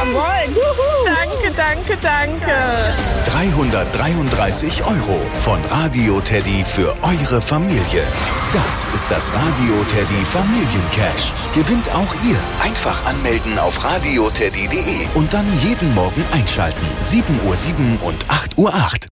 Jawohl. Danke, danke, danke. 333 € von Radio Teddy für eure Familie. Das ist das Radio Teddy Familiencash. Gewinnt auch ihr. Einfach anmelden auf radioteddy.de und dann jeden Morgen einschalten. 7:07 und 8:08 Uhr.